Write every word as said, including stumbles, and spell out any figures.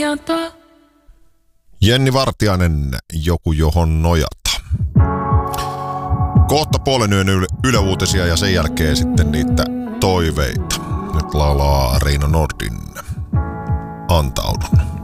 nojata. Jenni Vartiainen, joku johon nojata. Kohta puolen yön yle- yle-uutisia ja sen jälkeen sitten niitä toiveita. Nyt laulaa Riina Nordin. Antaudun.